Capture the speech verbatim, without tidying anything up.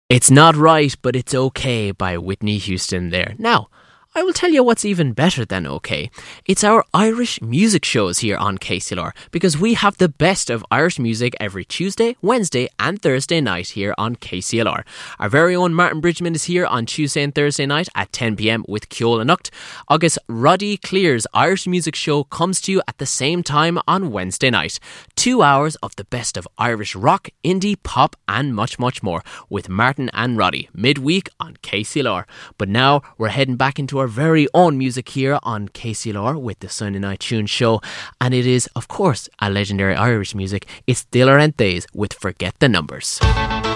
It's Not Right, But It's Okay by Whitney Houston there. Now, I will tell you what's even better than okay. It's our Irish music shows here on K C L R, because we have the best of Irish music every Tuesday, Wednesday and Thursday night here on K C L R. Our very own Martin Bridgman is here on Tuesday and Thursday night at ten p.m. with Ceol Anocht. August Roddy Clear's Irish music show comes to you at the same time on Wednesday night. Two hours of the best of Irish rock, indie, pop and much, much more with Martin and Roddy midweek on K C L R. But now we're heading back into our very own music here on K C L R with the Sunday Night Tune Show, and it is, of course, a legendary Irish music. It's De La Rente's with Forget the Numbers.